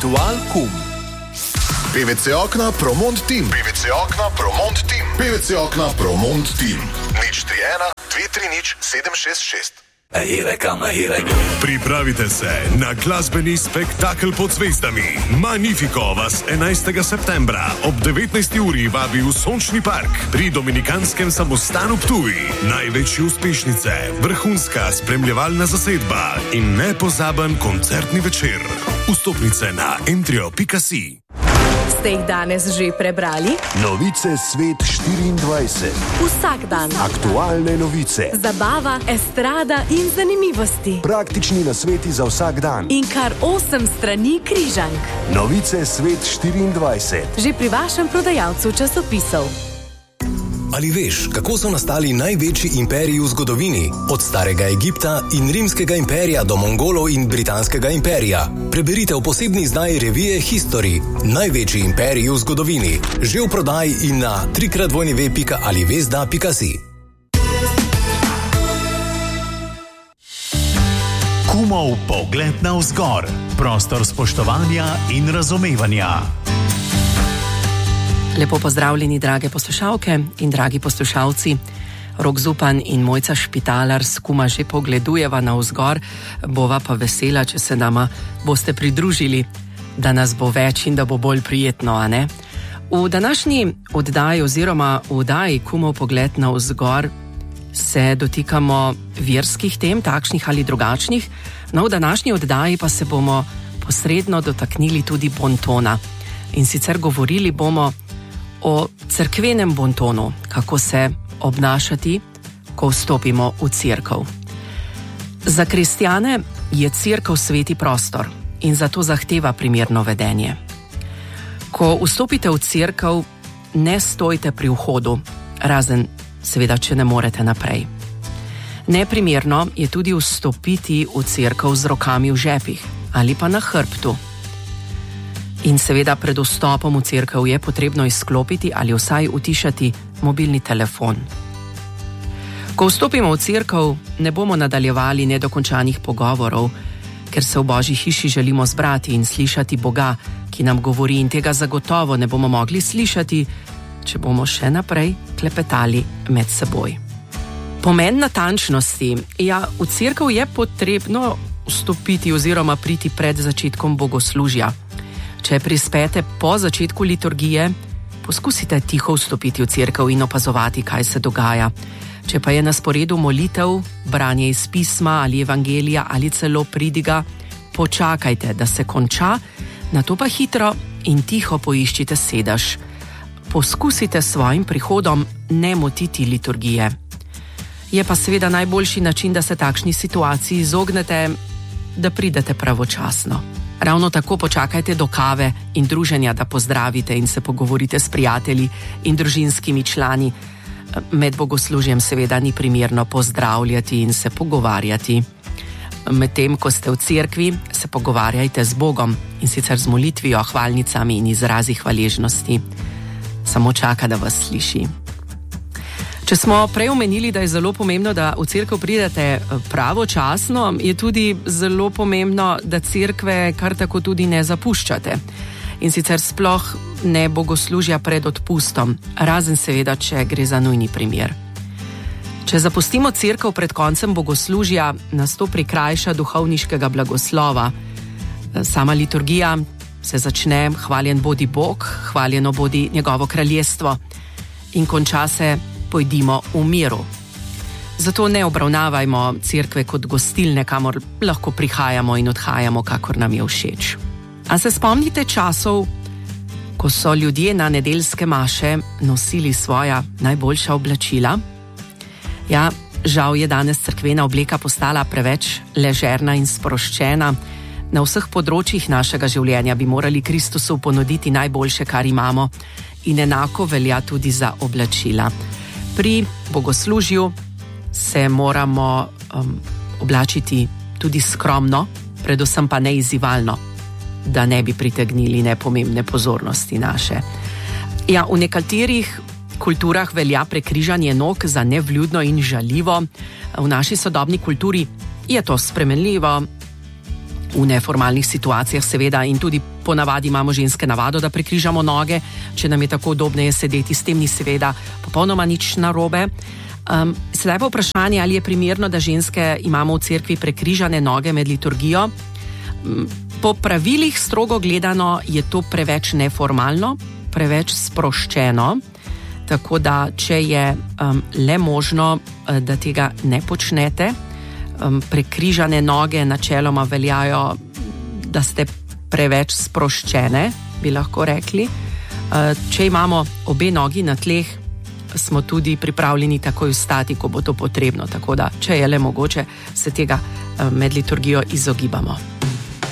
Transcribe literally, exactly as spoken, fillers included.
Ritual Kum. P V C Okna Promont Team. P V C Okna Promont Team. P V C Okna Promont Team. nič tri ena dve tri nič sedem šest šest. Pripravite se na glasbeni spektakel pod zvezdami. Magnifico vas enajstega septembra ob devetnajsti uri vabi v Sončni park pri Dominikanskem samostanu Ptuj. Največje uspešnice, vrhunska spremljevalna zasedba in nepozaben koncertni večer. Vstopnice na entrio pika si. Ste jih danes že prebrali? Novice Svet štiriindvajset. Vsak dan. Aktualne novice. Zabava, estrada in zanimivosti. Praktični nasveti za vsak dan. In kar osem strani križank. Novice Svet štiriindvajset. Že pri vašem prodajalcu časopisov. Ali veš, kako so nastali največji imperiji v zgodovini? Od starega Egipta in rimskega imperija do Mongolov in britanskega imperija. Preberite v posebni izdaji revije History. Največji imperiji v zgodovini. Že v prodaji in na w w w pika alivezda pika si. Kumov pogled navzgor. Prostor spoštovanja in razumevanja. Lepo pozdravljeni, drage poslušalke in dragi poslušalci. Rok Zupan in Mojca Špitalar s Kuma že pogledujeva navzgor, bova pa vesela, če se nama boste pridružili, da nas bo več in da bo bolj prijetno, a ne? V današnji oddaji oziroma v oddaji Kumov pogled navzgor se dotikamo verskih tem, takšnih ali drugačnih, no v današnji oddaji pa se bomo posredno dotaknili tudi bontona. In sicer govorili bomo o cerkvenem bontonu, kako se obnašati, ko vstopimo v cerkev. Za kristjane je cerkev sveti prostor in zato zahteva primerno vedenje. Ko vstopite v cerkev, ne stojte pri vhodu, razen seveda, če ne morete naprej. Neprimerno je tudi vstopiti v cerkev z rokami v žepih ali pa na hrbtu. In seveda pred vstopom v cerkev je potrebno izklopiti ali vsaj utišati mobilni telefon. Ko vstopimo v cerkev, ne bomo nadaljevali nedokončanih pogovorov, ker se v Božji hiši želimo zbrati in slišati Boga, ki nam govori, in tega zagotovo ne bomo mogli slišati, če bomo še naprej klepetali med seboj. Pomen natančnosti. Ja, v cerkev je potrebno vstopiti oziroma priti pred začetkom bogoslužja. Če prispete po začetku liturgije, poskusite tiho vstopiti v cerkev in opazovati, kaj se dogaja. Če pa je na sporedu molitev, branje iz pisma ali evangelija ali celo pridiga, počakajte, da se konča, nato pa hitro in tiho poiščite sedež. Poskusite s svojim prihodom ne motiti liturgije. Je pa seveda najboljši način, da se takšni situaciji izognete, da pridete pravočasno. Ravno tako počakajte do kave in druženja, da pozdravite in se pogovorite s prijatelji in družinskimi člani. Med bogoslužjem seveda ni primerno pozdravljati in se pogovarjati. Medtem, ko ste v cerkvi, se pogovarjajte z Bogom in sicer z molitvijo, hvalnicami in izrazi hvaležnosti. Samo čaka, da vas sliši. Če smo prej omenili, da je zelo pomembno, da v cerkev pridete pravočasno, je tudi zelo pomembno, da cerkve kar tako tudi ne zapuščate. In sicer sploh ne bogoslužja pred odpustom, razen seveda, če gre za nujni primer. Če zapustimo cerkev pred koncem bogoslužja, nas to prikrajša duhovniškega blagoslova. Sama liturgija se začne: hvaljen bodi Bog, hvaljeno bodi njegovo kraljestvo, in konča se: pojdimo v miru. Zato ne obravnavajmo cerkve kot gostilne, kamor lahko prihajamo in odhajamo, kakor nam je všeč. A se spomnite časov, ko so ljudje na nedeljske maše nosili svoja najboljša oblačila? Ja, žal je danes cerkvena obleka postala preveč ležerna in sproščena. Na vseh področjih našega življenja bi morali Kristusu ponuditi najboljše, kar imamo, in enako velja tudi za oblačila. Pri bogoslužju se moramo um, oblačiti tudi skromno, predvsem pa neizzivalno, da ne bi pritegnili nepomembne pozornosti naše. Ja, v nekaterih kulturah velja prekrižanje nog za nevljudno in žaljivo. V naši sodobni kulturi je to spremenljivo, v neformalnih situacijah seveda, in tudi ponavadi imamo ženske navado, da prekrižamo noge, če nam je tako udobneje sedeti, s tem ni seveda popolnoma nič narobe. Um, sedaj pa vprašanje, ali je primerno, da ženske imamo v cerkvi prekrižane noge med liturgijo. Um, po pravilih strogo gledano je to preveč neformalno, preveč sproščeno, tako da če je um, le možno, da tega ne počnete. Um, prekrižane noge načeloma veljajo, da ste preveč sproščene, bi lahko rekli. Uh, če imamo obe nogi na tleh, smo tudi pripravljeni takoj vstati, ko bo to potrebno. Tako da, če je le mogoče, se tega uh, med liturgijo izogibamo.